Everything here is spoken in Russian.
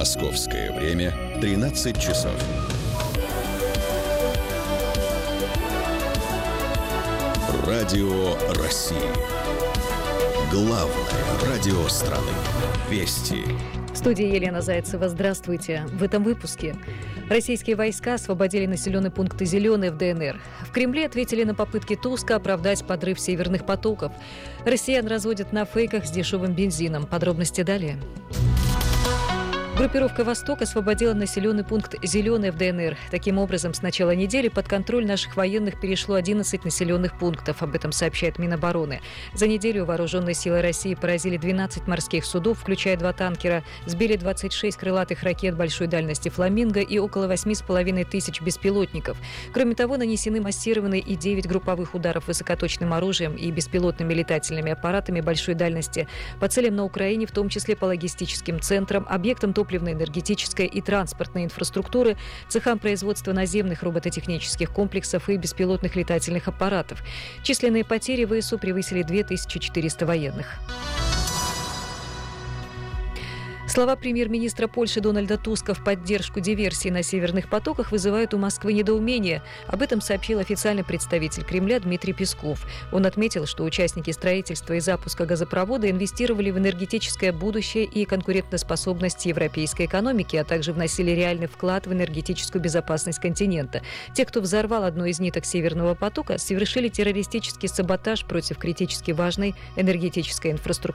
Московское время 13 часов. Радио России. Главное радио страны. Вести. В студии Елена Зайцева. Здравствуйте. В этом выпуске. Российские войска освободили населенный пункт Зеленый в ДНР. В Кремле ответили на попытки Туска оправдать подрыв северных потоков. Россиян разводят на фейках с дешевым бензином. Подробности далее. Группировка «Восток» освободила населенный пункт «Зеленый» в ДНР. Таким образом, с начала недели под контроль наших военных перешло 11 населенных пунктов. Об этом сообщает Минобороны. За неделю вооруженные силы России поразили 12 морских судов, включая 2 танкера, сбили 26 крылатых ракет большой дальности «Фламинго» и около 8,5 тысяч беспилотников. Кроме того, нанесены массированные и 9 групповых ударов высокоточным оружием и беспилотными летательными аппаратами большой дальности по целям на Украине, в том числе по логистическим центрам, объектам топливно-энергетической и транспортной инфраструктуры, цехам производства наземных робототехнических комплексов и беспилотных летательных аппаратов. Численные потери ВСУ превысили 2400 военных. Слова премьер-министра Польши Дональда Туска в поддержку диверсии на северных потоках вызывают у Москвы недоумение. Об этом сообщил официальный представитель Кремля Дмитрий Песков. Он отметил, что участники строительства и запуска газопровода инвестировали в энергетическое будущее и конкурентоспособность европейской экономики, а также вносили реальный вклад в энергетическую безопасность континента. Те, кто взорвал одну из ниток Северного потока, совершили террористический саботаж против критически важной энергетической инфраструктуры